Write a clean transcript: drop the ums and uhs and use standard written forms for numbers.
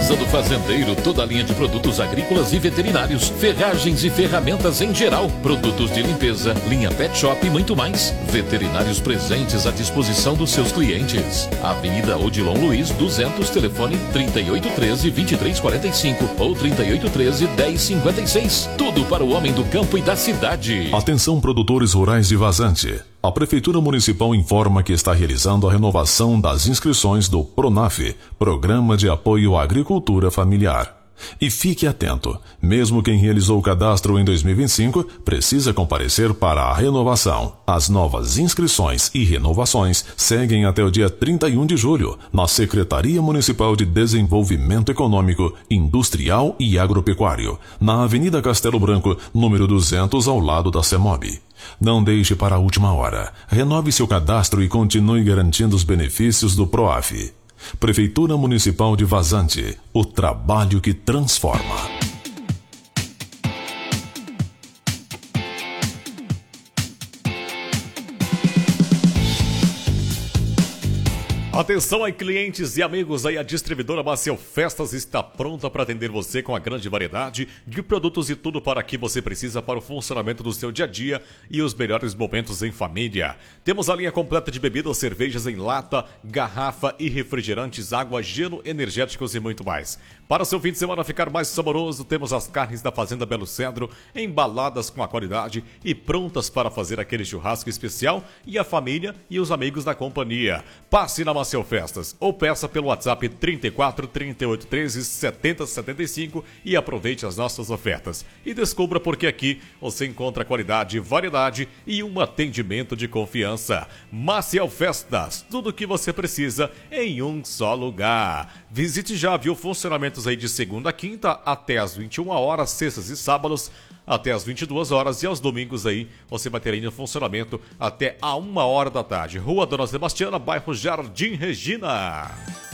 Casa do Fazendeiro, toda a linha de produtos agrícolas e veterinários, ferragens e ferramentas em geral, produtos de limpeza, linha pet shop e muito mais. Veterinários presentes à disposição dos seus clientes. Avenida Odilon Luiz, 200, telefone 3813-2345 ou 3813-1056. Tudo para o homem do campo e da cidade. Atenção, produtores rurais de Vazante. A Prefeitura Municipal informa que está realizando a renovação das inscrições do PRONAF, Programa de Apoio à Agricultura Familiar. E fique atento, mesmo quem realizou o cadastro em 2025 precisa comparecer para a renovação. As novas inscrições e renovações seguem até o dia 31 de julho na Secretaria Municipal de Desenvolvimento Econômico, Industrial e Agropecuário, na Avenida Castelo Branco, número 200, ao lado da CEMOB. Não deixe para a última hora. Renove seu cadastro e continue garantindo os benefícios do PROAF. Prefeitura Municipal de Vazante, o trabalho que transforma. Atenção aí, clientes e amigos, aí a distribuidora Maciel Festas está pronta para atender você com a grande variedade de produtos e tudo para que você precisa para o funcionamento do seu dia a dia e os melhores momentos em família. Temos a linha completa de bebidas, cervejas em lata, garrafa e refrigerantes, água, gelo, energéticos e muito mais. Para o seu fim de semana ficar mais saboroso, temos as carnes da Fazenda Belo Cedro, embaladas com a qualidade e prontas para fazer aquele churrasco especial e a família e os amigos da companhia. Passe na Maciel Festas ou peça pelo WhatsApp 34 38 13 70 75 e aproveite as nossas ofertas. E descubra porque aqui você encontra qualidade, variedade e um atendimento de confiança. Maciel Festas, tudo o que você precisa em um só lugar. Visite já, viu, funcionamentos aí de segunda a quinta até às 21 horas, sextas e sábados até às 22 horas e aos domingos aí você vai ter ainda funcionamento até a 1 hora da tarde. Rua Dona Sebastiana, bairro Jardim Regina.